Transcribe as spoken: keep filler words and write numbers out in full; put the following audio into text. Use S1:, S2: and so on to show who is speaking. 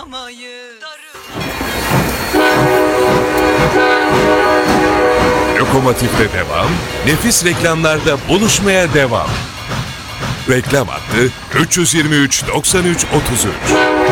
S1: darılmayız.
S2: Lokomotif'te devam, nefis reklamlarda buluşmaya devam. Reklam hattı üç yüz yirmi üç doksan üç otuz üç.